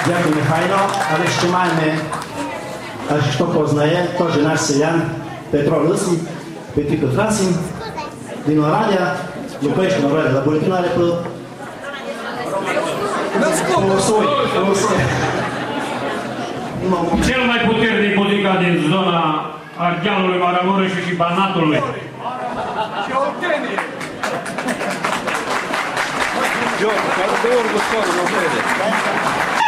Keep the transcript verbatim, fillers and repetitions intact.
Ďakujem Mihajlo, ale ešte máme, až kto poznaje, to, že náš selian Petro Lăsi, Petrico Trasim, din Oradea, locuiește în Oradea, la buletinul are pe Polosoi. Cel mai puternic muzica din zona Ardealului, Maramureșului și Banatului. Și Oltenie! Giorgio, care de ori gustorul, nu crede?